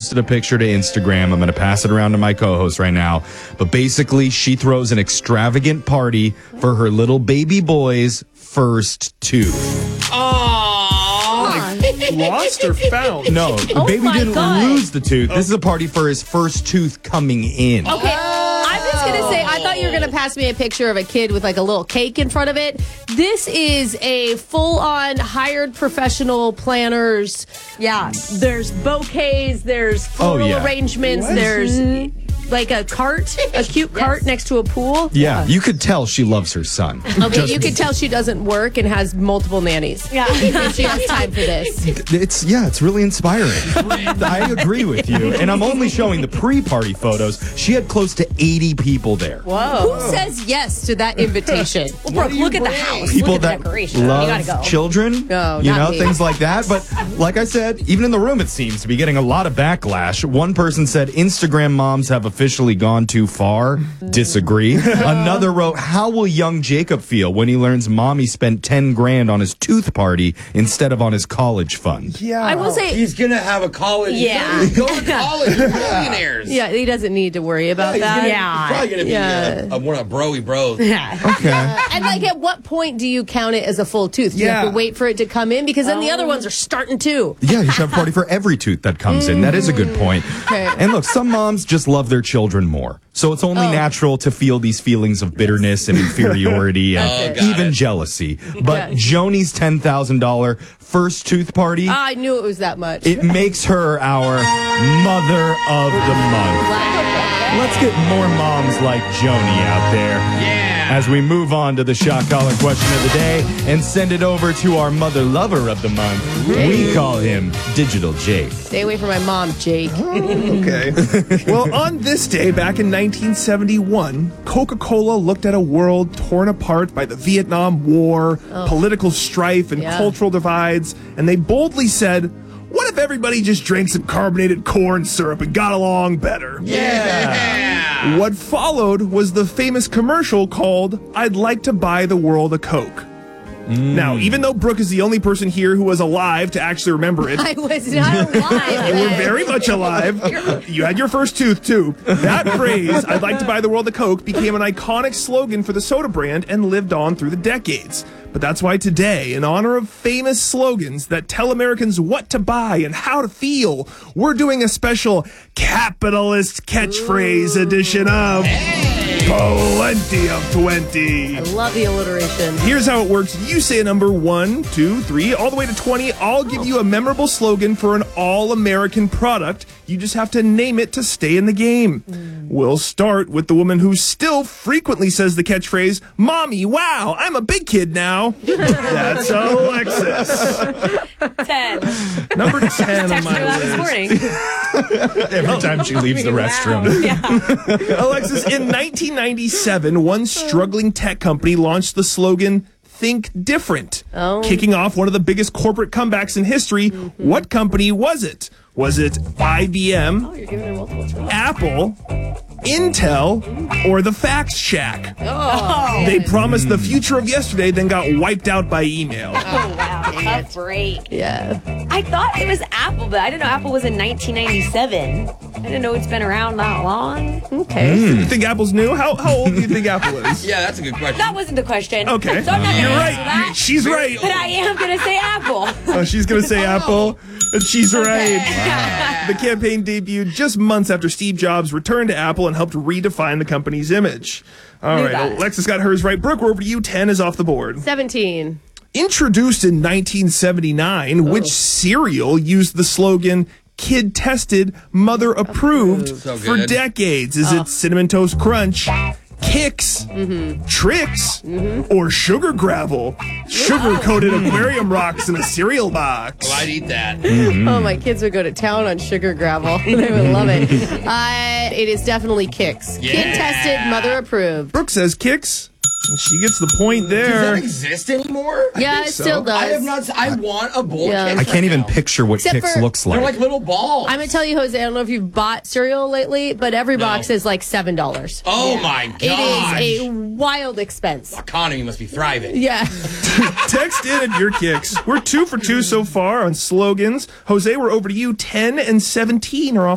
posted a picture to Instagram. I'm going to pass it around to my co-host right now. But basically, she throws an extravagant party for her little baby boy's first tooth. Lost or found? No, the baby didn't lose the tooth. This is a party for his first tooth coming in. Okay, I'm just going to say, I thought you were going to pass me a picture of a kid with like a little cake in front of it. This is a full-on hired professional planners. Yeah. There's bouquets, there's floral arrangements, there's like a cute cart next to a pool. Yeah, you could tell she loves her son. Okay, you could tell she doesn't work and has multiple nannies. Yeah. And she has time for this. It's really inspiring. I agree with you. And I'm only showing the pre-party photos. She had close to 80 people there. Whoa. Who says yes to that invitation? Well, Brooke, look at the house. People look at that the decoration. love you gotta go. children, No, you not know, me. things like that. But like I said, even in the room, it seems to be getting a lot of backlash. One person said Instagram moms have officially gone too far. Disagree. Another wrote, how will young Jacob feel when he learns mommy spent 10 grand on his tooth party instead of on his college fund? Yeah. I will say, He's going to have a college. Yeah. Go to college. You're millionaires. yeah, he doesn't need to worry about that. He's probably going to be one of broy bros. Yeah. Okay. And like, at what point do you count it as a full tooth? Do you have to wait for it to come in? Because then the other ones are starting too. Yeah, you should have a party for every tooth that comes in. That is a good point. Okay. And look, some moms just love their children more. So it's only natural to feel these feelings of bitterness and inferiority and even jealousy. But Joni's $10,000 first tooth party, I knew it was that much. it makes her our mother of the month. Let's get more moms like Joni out there. Yeah. As we move on to the shot collar question of the day and send it over to our mother lover of the month. We call him Digital Jake. Stay away from my mom, Jake. Okay. Well, on this day, back in 1971, Coca-Cola looked at a world torn apart by the Vietnam War, political strife, and cultural divides, and they boldly said, what if everybody just drank some carbonated corn syrup and got along better? Yeah. What followed was the famous commercial called I'd Like to Buy the World a Coke. Now, even though Brooke is the only person here who was alive to actually remember it, I was not alive. you were very much alive. You had your first tooth, too. That phrase, I'd like to buy the world a Coke, became an iconic slogan for the soda brand and lived on through the decades. But that's why today, in honor of famous slogans that tell Americans what to buy and how to feel, we're doing a special capitalist catchphrase edition of Plenty of 20. I love the alliteration. Here's how it works. You say a number 1, 2, 3, all the way to 20. I'll give you a memorable slogan for an all-American product. You just have to name it to stay in the game. We'll start with the woman who still frequently says the catchphrase, Mommy, wow, I'm a big kid now. That's Alexis. 10. Number 10 on my This list. morning. Every time she leaves the restroom. Alexis, in 1997, one struggling tech company launched the slogan, Think Different. Kicking off one of the biggest corporate comebacks in history. What company was it? Was it IBM, You're giving her multiple choice. Apple, Intel, or the Fax Shack? They promised the future of yesterday, then got wiped out by email. Oh, wow. Tough break. Yeah. I thought it was Apple, but I didn't know Apple was in 1997. I didn't know it's been around that long. Okay. You think Apple's new? How old do you think Apple is? Yeah, that's a good question. That wasn't the question. Okay. So I'm not You're gonna right. answer that. She's right. But I am going to say Apple. Oh, she's going to say Apple, and she's right. The campaign debuted just months after Steve Jobs returned to Apple and helped redefine the company's image. All right, that. Alexis got hers right. Brooke, we're over to you. 10 is off the board. 17. Introduced in 1979, which cereal used the slogan, Kid tested, mother approved So for good. decades? Is it Cinnamon Toast Crunch, Kix, Trix, or Sugar Gravel? Sugar-coated aquarium rocks in a cereal box. Well, I'd eat that. Oh, my kids would go to town on sugar gravel. They would love it. It is definitely Kix. Yeah. Kid tested, mother approved. Brooke says Kix, and she gets the point Does that there. exist anymore? Yeah, it still does. I have not. I want a bowl. Yeah. of Kix I can't even right now. picture what Except Kix for- looks They're like. like little balls. I'm going to tell you, Jose, I don't know if you've bought cereal lately, but every box is like $7. Oh my gosh. It is a wild expense. Economy must be thriving. Yeah. Text in at your Kicks. We're 2 for 2 so far on slogans. Jose, we're over to you. 10 and 17 are off